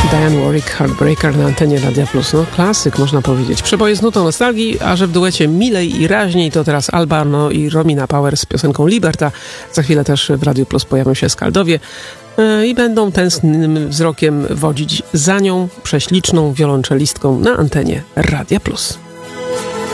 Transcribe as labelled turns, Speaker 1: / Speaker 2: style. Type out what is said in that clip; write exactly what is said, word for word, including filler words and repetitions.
Speaker 1: Dionne Warwick, Heartbreaker na antenie Radia Plus. No klasyk, można powiedzieć. Przeboje z nutą nostalgii, a że w duecie milej i raźniej, to teraz Albano i Romina Power z piosenką Liberta. Za chwilę też w Radiu Plus pojawią się Skaldowie yy, i będą tęsknym wzrokiem wodzić za nią, prześliczną wiolonczelistką na antenie Radia Plus.